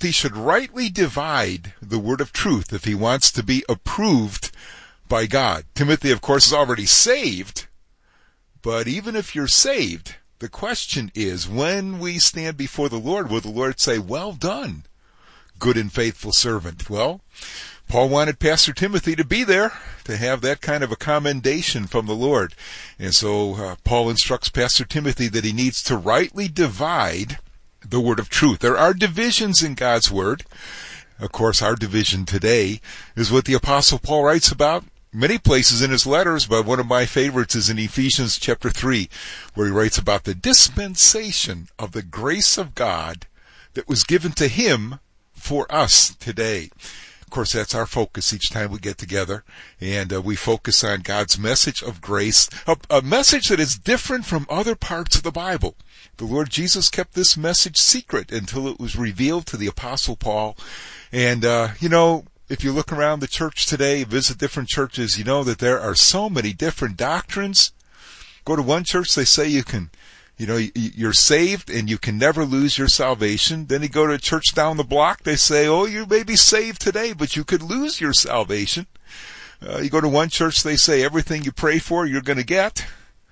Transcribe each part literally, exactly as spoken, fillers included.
Timothy should rightly divide the word of truth if he wants to be approved by God. Timothy, of course, is already saved, but even if you're saved, the question is, when we stand before the Lord, will the Lord say, "Well done, good and faithful servant"? Well, Paul wanted Pastor Timothy to be there, to have that kind of a commendation from the Lord. And so uh, Paul instructs Pastor Timothy that he needs to rightly divide the word of truth. There are divisions in God's word. Of course, our division today is what the Apostle Paul writes about many places in his letters, but one of my favorites is in Ephesians chapter three, where he writes about the dispensation of the grace of God that was given to him for us today. Of course, that's our focus each time we get together, and uh, we focus on God's message of grace, a, a message that is different from other parts of the Bible. The Lord Jesus kept this message secret until it was revealed to the Apostle Paul. And, uh, you know, if you look around the church today, visit different churches, you know that there are so many different doctrines. Go to one church, they say you can, you know, you're saved and you can never lose your salvation. Then you go to a church down the block, they say, oh, you may be saved today, but you could lose your salvation. Uh, you go to one church, they say everything you pray for, you're going to get,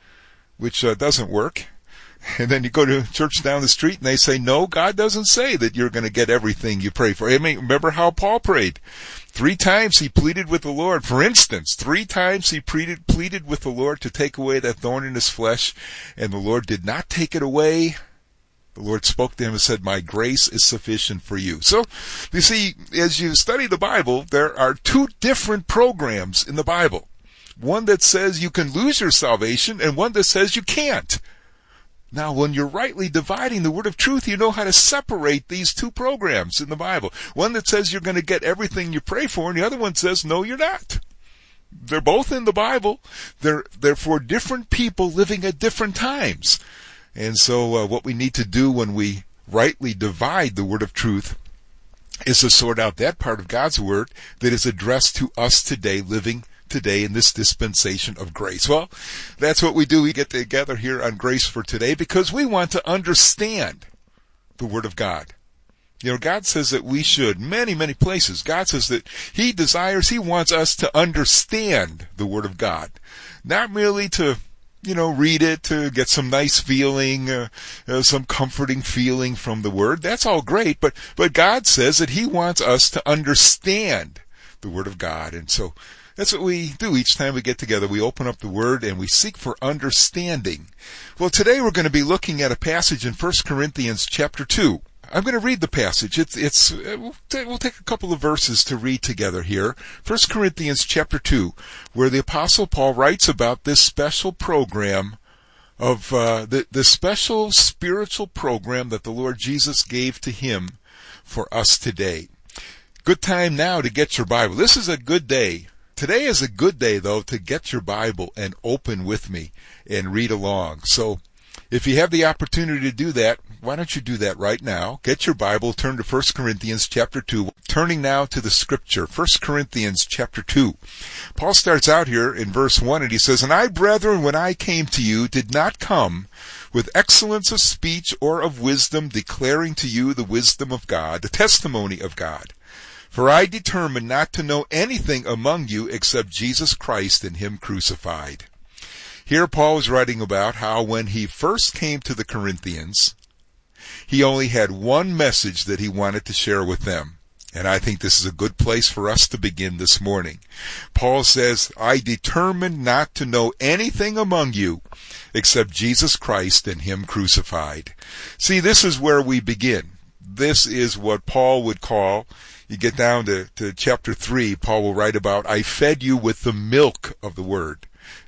which uh, doesn't work. And then you go to a church down the street and they say, no, God doesn't say that you're going to get everything you pray for. I mean, remember how Paul prayed? Three times he pleaded with the Lord. For instance, three times he pleaded, pleaded with the Lord to take away that thorn in his flesh, and the Lord did not take it away. The Lord spoke to him and said, my grace is sufficient for you. So, you see, as you study the Bible, there are two different programs in the Bible. One that says you can lose your salvation, and one that says you can't. Now, when you're rightly dividing the word of truth, you know how to separate these two programs in the Bible. One that says you're going to get everything you pray for, and the other one says, no, you're not. They're both in the Bible. They're, they're for different people living at different times. And so uh, what we need to do when we rightly divide the word of truth is to sort out that part of God's word that is addressed to us today, living today in this dispensation of grace. Well, that's what we do. We get together here on Grace for Today because we want to understand the Word of God. You know, God says that we should, many, many places, God says that He desires, He wants us to understand the Word of God. Not merely to, you know, read it, to get some nice feeling, uh, uh, some comforting feeling from the Word. That's all great, but, but God says that He wants us to understand the Word of God. And so, that's what we do each time we get together. We open up the Word and we seek for understanding. Well, today we're going to be looking at a passage in First Corinthians chapter two. I'm going to read the passage. It's, it's, we'll take a couple of verses to read together here. First Corinthians chapter two, where the Apostle Paul writes about this special program of, uh, the, the special spiritual program that the Lord Jesus gave to him for us today. Good time now to get your Bible. This is a good day. Today is a good day, though, to get your Bible and open with me and read along. So if you have the opportunity to do that, why don't you do that right now? Get your Bible, turn to First Corinthians chapter two. Turning now to the Scripture, First Corinthians chapter two. Paul starts out here in verse one, and he says, And I, brethren, when I came to you, did not come with excellence of speech or of wisdom, declaring to you the wisdom of God, the testimony of God. For I determined not to know anything among you except Jesus Christ and Him crucified. Here Paul is writing about how when he first came to the Corinthians, he only had one message that he wanted to share with them. And I think this is a good place for us to begin this morning. Paul says, I determined not to know anything among you except Jesus Christ and Him crucified. See, this is where we begin. This is what Paul would call, you get down to, to chapter three, Paul will write about, I fed you with the milk of the word.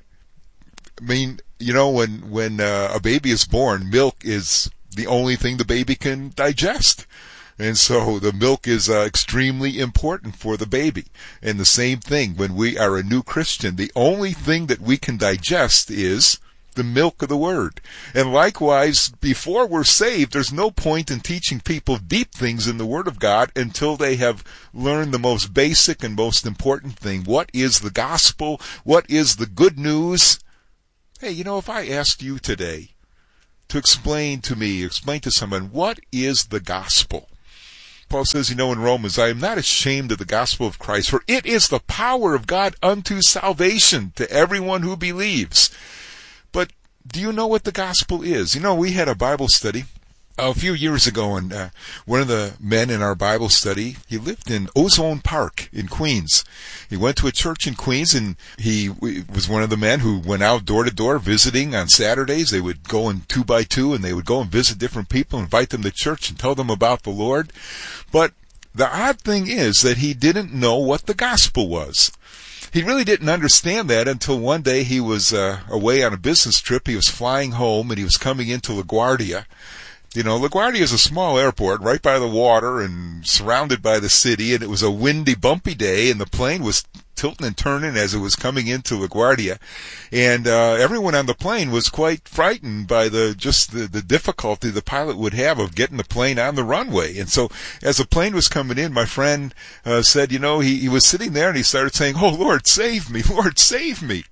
I mean, you know, when, when uh, a baby is born, milk is the only thing the baby can digest. And so the milk is uh, extremely important for the baby. And the same thing, when we are a new Christian, the only thing that we can digest is the milk of the Word. And likewise, before we're saved, there's no point in teaching people deep things in the Word of God until they have learned the most basic and most important thing. What is the gospel? What is the good news? Hey, you know, if I asked you today to explain to me, explain to someone, what is the gospel? Paul says, you know, in Romans, I am not ashamed of the gospel of Christ, for it is the power of God unto salvation to everyone who believes. But do you know what the gospel is? You know, we had a Bible study a few years ago, and uh, one of the men in our Bible study, he lived in Ozone Park in Queens. He went to a church in Queens, and he was one of the men who went out door to door visiting on Saturdays. They would go in two by two, and they would go and visit different people, invite them to church, and tell them about the Lord. But the odd thing is that he didn't know what the gospel was. He really didn't understand that until one day he was uh, away on a business trip. He was flying home, and he was coming into LaGuardia. You know, LaGuardia is a small airport right by the water and surrounded by the city, and it was a windy, bumpy day, and the plane was tilting and turning as it was coming into LaGuardia. And uh, everyone on the plane was quite frightened by the just the, the difficulty the pilot would have of getting the plane on the runway. And so as the plane was coming in, my friend uh, said, you know, he, he was sitting there and he started saying, "Oh, Lord, save me, Lord, save me."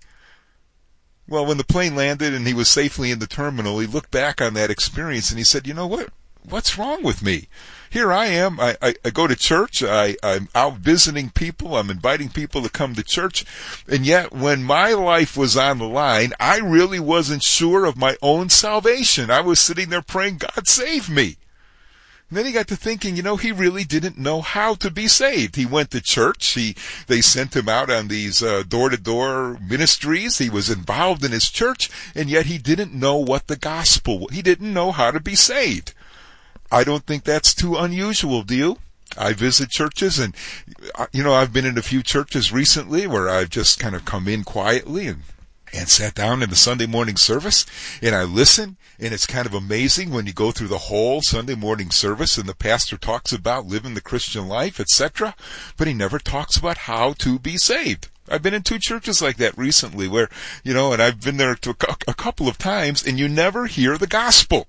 Well, when the plane landed and he was safely in the terminal, he looked back on that experience and he said, you know what? What's wrong with me? Here I am. I, I, I go to church. I, I'm out visiting people. I'm inviting people to come to church. And yet when my life was on the line, I really wasn't sure of my own salvation. I was sitting there praying, God, save me. And then he got to thinking, you know, he really didn't know how to be saved. He went to church. He, they sent him out on these uh, door-to-door ministries. He was involved in his church, and yet he didn't know what the gospel was. He didn't know how to be saved. I don't think that's too unusual, do you? I visit churches, and, you know, I've been in a few churches recently where I've just kind of come in quietly and and sat down in the Sunday morning service, and I listen, and it's kind of amazing when you go through the whole Sunday morning service and the pastor talks about living the Christian life, et cetera, but he never talks about how to be saved. I've been in two churches like that recently where, you know, and I've been there to a couple of times, and you never hear the gospel.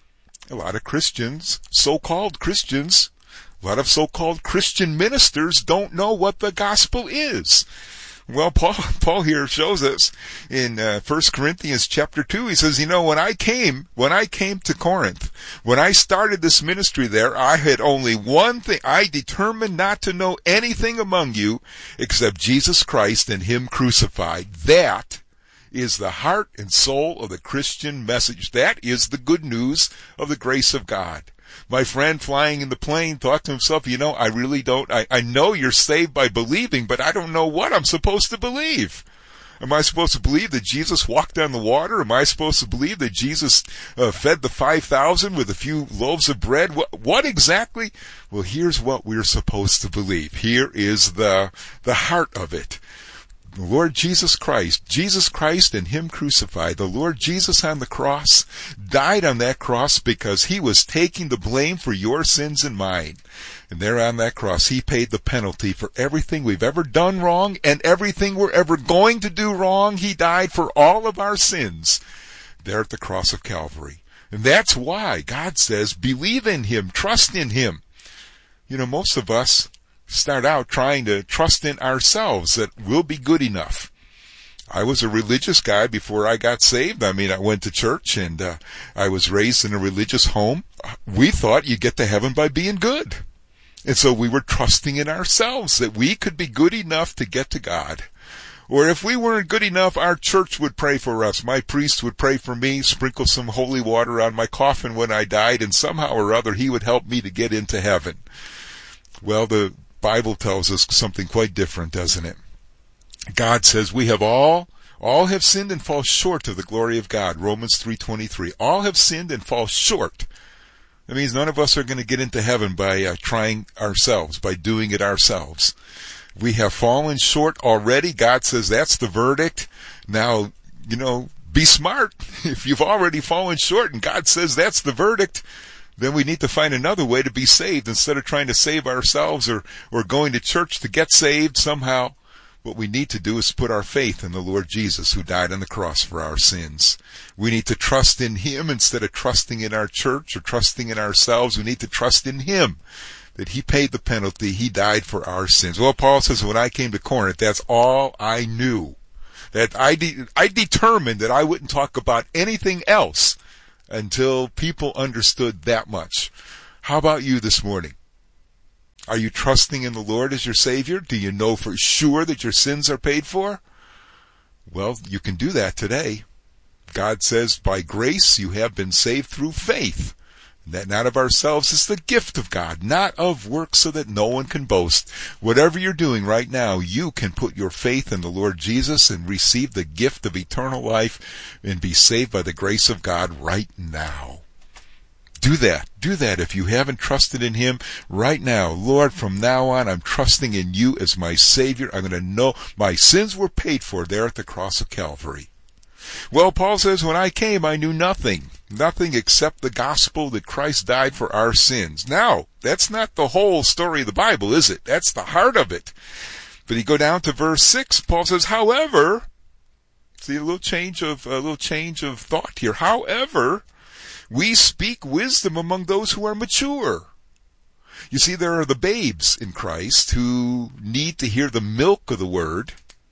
A lot of Christians, so-called Christians, a lot of so-called Christian ministers don't know what the gospel is. Well, Paul, Paul here shows us in uh, First Corinthians chapter two, he says, you know, when I came, when I came to Corinth, when I started this ministry there, I had only one thing. I determined not to know anything among you except Jesus Christ and Him crucified. That is the heart and soul of the Christian message. That is the good news of the grace of God. My friend flying in the plane thought to himself, you know, I really don't, I, I know you're saved by believing, but I don't know what I'm supposed to believe. Am I supposed to believe that Jesus walked on the water? Am I supposed to believe that Jesus uh, fed the five thousand with a few loaves of bread? What, what exactly? Well, here's what we're supposed to believe. Here is the, the heart of it. The Lord Jesus Christ, Jesus Christ and Him crucified, the Lord Jesus on the cross, died on that cross because He was taking the blame for your sins and mine. And there on that cross, He paid the penalty for everything we've ever done wrong and everything we're ever going to do wrong. He died for all of our sins there at the cross of Calvary. And that's why God says, believe in Him, trust in Him. You know, most of us start out trying to trust in ourselves that we'll be good enough. I was a religious guy before I got saved. I mean, I went to church and uh, I was raised in a religious home. We thought you get to heaven by being good. And so we were trusting in ourselves that we could be good enough to get to God. Or if we weren't good enough, our church would pray for us. My priest would pray for me, sprinkle some holy water on my coffin when I died, and somehow or other he would help me to get into heaven. Well, the Bible tells us something quite different, doesn't it? God says we have all, all have sinned and fall short of the glory of God. Romans three twenty-three. All have sinned and fall short. That means none of us are going to get into heaven by uh, trying ourselves, by doing it ourselves. We have fallen short already. God says that's the verdict. Now, you know, be smart. If you've already fallen short and God says that's the verdict, then we need to find another way to be saved instead of trying to save ourselves or, or going to church to get saved somehow. What we need to do is put our faith in the Lord Jesus who died on the cross for our sins. We need to trust in Him instead of trusting in our church or trusting in ourselves. We need to trust in Him, that He paid the penalty. He died for our sins. Well, Paul says, when I came to Corinth, that's all I knew. That I, de- I determined that I wouldn't talk about anything else until people understood that much. How about you this morning? Are you trusting in the Lord as your Savior? Do you know for sure that your sins are paid for? Well, you can do that today. God says, by grace you have been saved through faith. That not of ourselves is the gift of God, not of works so that no one can boast. Whatever you're doing right now, you can put your faith in the Lord Jesus and receive the gift of eternal life and be saved by the grace of God right now. Do that. Do that if you haven't trusted in Him right now. Lord, from now on, I'm trusting in You as my Savior. I'm going to know my sins were paid for there at the cross of Calvary. Well, Paul says, when I came, I knew nothing. Nothing except the gospel that Christ died for our sins. Now, that's not the whole story of the Bible, is it? That's the heart of it. But you go down to verse six, Paul says, however, see a little change of, a little change of thought here. However, we speak wisdom among those who are mature. You see, there are the babes in Christ who need to hear the milk of the word.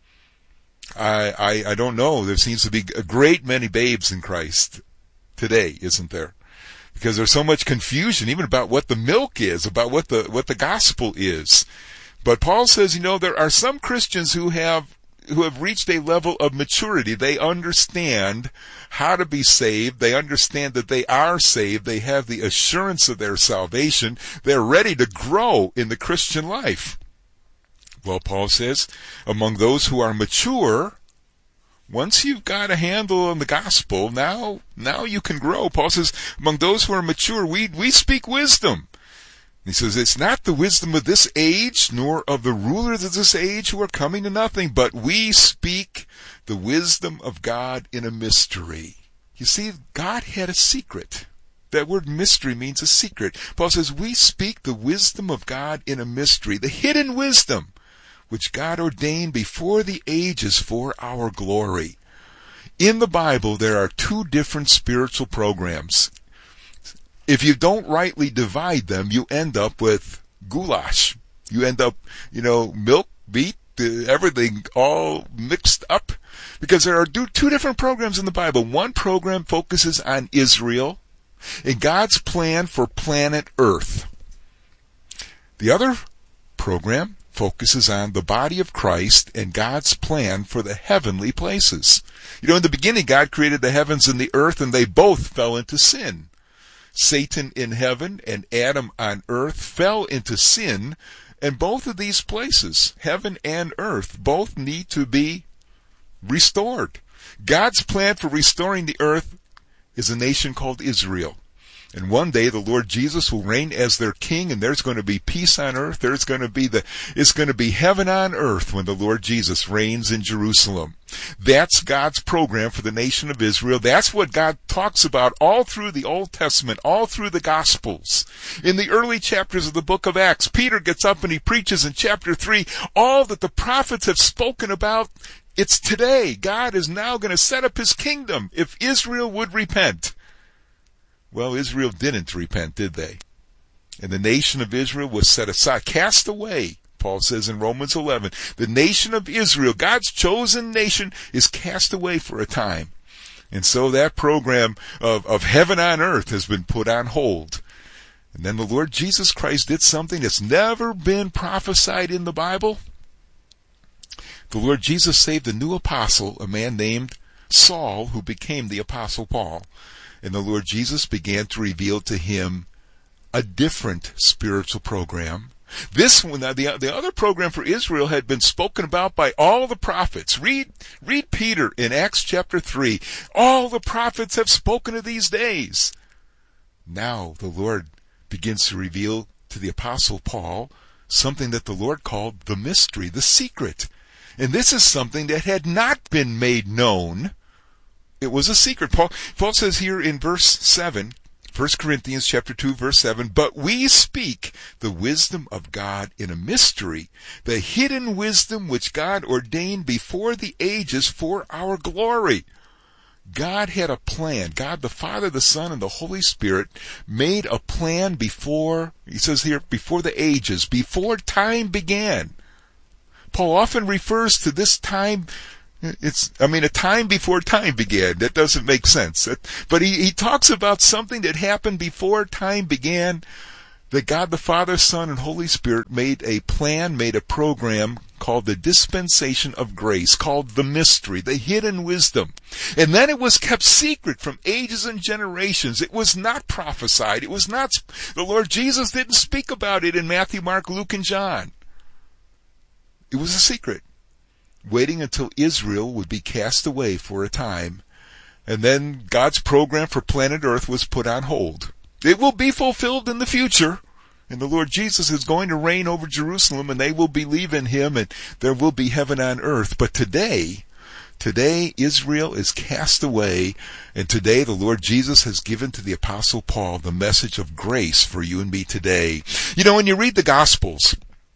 I, I, I don't know. There seems to be a great many babes in Christ today, isn't there? Because there's so much confusion even about what the milk is, about what the, what the gospel is. But Paul says, you know, there are some Christians who have, who have reached a level of maturity. They understand how to be saved. They understand that they are saved. They have the assurance of their salvation. They're ready to grow in the Christian life. Well, Paul says, among those who are mature, once you've got a handle on the gospel, now, now you can grow. Paul says, among those who are mature, we, we speak wisdom. He says, it's not the wisdom of this age, nor of the rulers of this age who are coming to nothing, but we speak the wisdom of God in a mystery. You see, God had a secret. That word mystery means a secret. Paul says, we speak the wisdom of God in a mystery, the hidden wisdom, which God ordained before the ages for our glory. In the Bible, there are two different spiritual programs. If you don't rightly divide them, you end up with goulash. You end up, you know, milk, meat, everything all mixed up. Because there are two different programs in the Bible. One program focuses on Israel and God's plan for planet Earth. The other program focuses on the body of Christ and God's plan for the heavenly places. You know, in the beginning, God created the heavens and the earth, and they both fell into sin. Satan in heaven and Adam on earth fell into sin, and both of these places, heaven and earth, both need to be restored. God's plan for restoring the earth is a nation called Israel. And one day the Lord Jesus will reign as their king, and there's going to be peace on earth. There's going to be the, it's going to be heaven on earth when the Lord Jesus reigns in Jerusalem. That's God's program for the nation of Israel. That's what God talks about all through the Old Testament, all through the Gospels. In the early chapters of the book of Acts, Peter gets up and he preaches in chapter three all that the prophets have spoken about. It's today. God is now going to set up his kingdom if Israel would repent. Well, Israel didn't repent, did they? And the nation of Israel was set aside, cast away. Paul says in Romans eleven, the nation of Israel, God's chosen nation, is cast away for a time. And so that program of, of heaven on earth has been put on hold. And then the Lord Jesus Christ did something that's never been prophesied in the Bible. The Lord Jesus saved a new apostle, a man named Saul, who became the Apostle Paul. And the Lord Jesus began to reveal to him a different spiritual program. This one, the, the other program for Israel had been spoken about by all the prophets. Read, read Peter in Acts chapter three. All the prophets have spoken of these days. Now the Lord begins to reveal to the Apostle Paul something that the Lord called the mystery, the secret. And this is something that had not been made known. It was a secret. Paul, Paul says here in verse seven, First Corinthians chapter two, verse seven, but we speak the wisdom of God in a mystery, the hidden wisdom which God ordained before the ages for our glory. God had a plan. God the Father, the Son, and the Holy Spirit made a plan before, he says here, before the ages, before time began. Paul often refers to this time. It's, I mean, a time before time began. That doesn't make sense. But he, he talks about something that happened before time began. that God the Father, Son, and Holy Spirit made a plan, made a program called the dispensation of grace, called the mystery, the hidden wisdom. And then it was kept secret from ages and generations. It was not prophesied. It was not, the Lord Jesus didn't speak about it in Matthew, Mark, Luke, and John. It was a secret, waiting until Israel would be cast away for a time. And then God's program for planet Earth was put on hold. It will be fulfilled in the future. And the Lord Jesus is going to reign over Jerusalem, and they will believe in him, and there will be heaven on earth. But today, today Israel is cast away, and today the Lord Jesus has given to the Apostle Paul the message of grace for you and me today. You know, when you read the Gospels,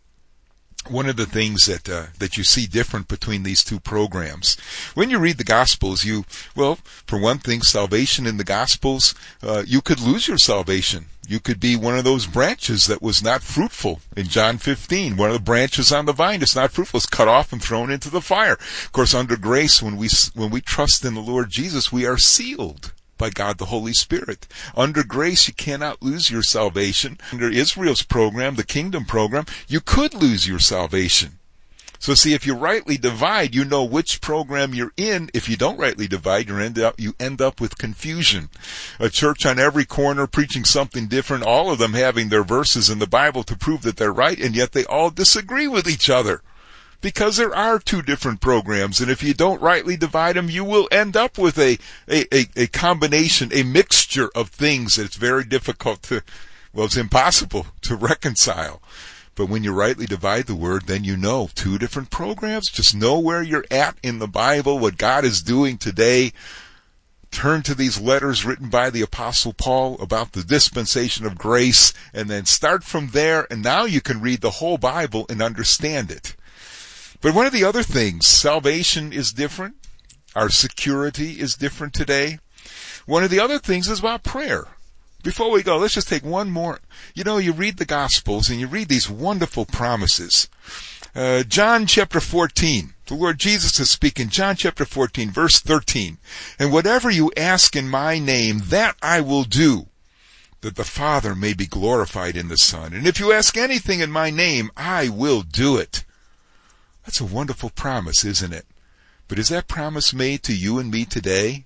one of the things that uh, that you see different between these two programs, when you read the Gospels, you, well, for one thing, salvation in the Gospels, uh, you could lose your salvation. You could be one of those branches that was not fruitful. In John fifteen, one of the branches on the vine is not fruitful, is cut off and thrown into the fire. Of course, under grace, when we when we trust in the Lord Jesus, we are sealed by God the Holy Spirit. Under grace, you cannot lose your salvation. Under Israel's program, the kingdom program, you could lose your salvation. So see, if you rightly divide, you know which program you're in. If you don't rightly divide, you end up, you end up with confusion. A church on every corner preaching something different, all of them having their verses in the Bible to prove that they're right, and yet they all disagree with each other. Because there are two different programs, and if you don't rightly divide them, you will end up with a, a, a, a combination, a mixture of things that it's very difficult to, well, it's impossible to reconcile. But when you rightly divide the word, then you know two different programs. Just know where you're at in the Bible, what God is doing today. Turn to these letters written by the Apostle Paul about the dispensation of grace, and then start from there, and now you can read the whole Bible and understand it. But one of the other things, salvation is different. Our security is different today. One of the other things is about prayer. Before we go, let's just take one more. You know, you read the Gospels and you read these wonderful promises. Uh, John chapter fourteen, the Lord Jesus is speaking. John chapter fourteen, verse thirteen. And whatever you ask in my name, that I will do, that the Father may be glorified in the Son. And if you ask anything in my name, I will do it. That's a wonderful promise, isn't it? But is that promise made to you and me today?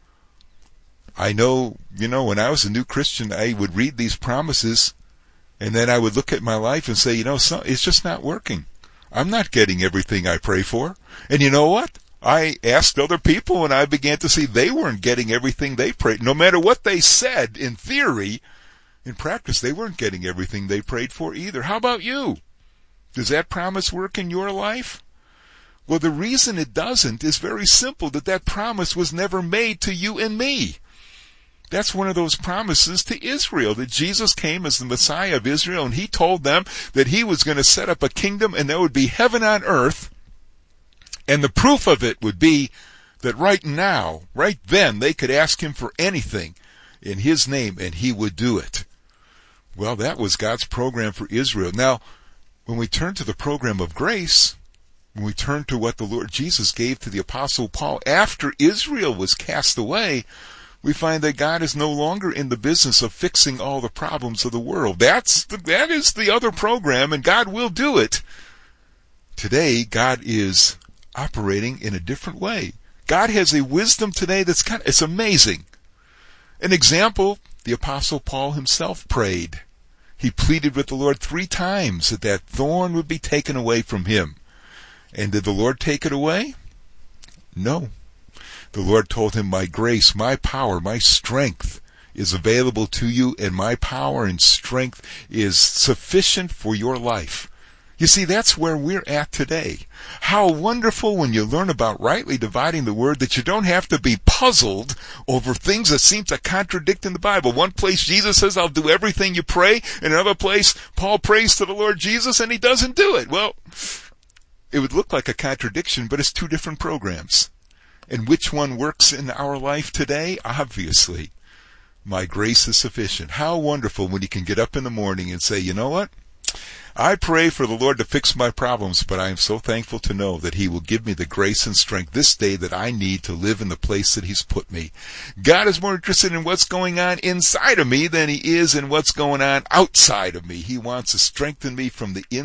I know, you know, when I was a new Christian, I would read these promises, and then I would look at my life and say, you know, it's just not working. I'm not getting everything I pray for. And you know what? I asked other people, and I began to see they weren't getting everything they prayed. No matter what they said in theory, in practice, they weren't getting everything they prayed for either. How about you? Does that promise work in your life? Well, the reason it doesn't is very simple, that that promise was never made to you and me. That's one of those promises to Israel, that Jesus came as the Messiah of Israel, and he told them that he was going to set up a kingdom, and there would be heaven on earth. And the proof of it would be that right now, right then, they could ask him for anything in his name, and he would do it. Well, that was God's program for Israel. Now, when we turn to the program of grace, when we turn to what the Lord Jesus gave to the Apostle Paul after Israel was cast away, we find that God is no longer in the business of fixing all the problems of the world. That's the, that is the other program, and God will do it. Today, God is operating in a different way. God has a wisdom today that's kind of, it's amazing. An example, the Apostle Paul himself prayed. He pleaded with the Lord three times that that thorn would be taken away from him. And did the Lord take it away? No. The Lord told him, my grace, my power, my strength is available to you, and my power and strength is sufficient for your life. You see, that's where we're at today. How wonderful when you learn about rightly dividing the word, that you don't have to be puzzled over things that seem to contradict in the Bible. One place Jesus says, I'll do everything you pray. In another place, Paul prays to the Lord Jesus and he doesn't do it. Well, it would look like a contradiction, but it's two different programs. And which one works in our life today? Obviously, my grace is sufficient. How wonderful when you can get up in the morning and say, you know what? I pray for the Lord to fix my problems, but I am so thankful to know that He will give me the grace and strength this day that I need to live in the place that He's put me. God is more interested in what's going on inside of me than He is in what's going on outside of me. He wants to strengthen me from the inside.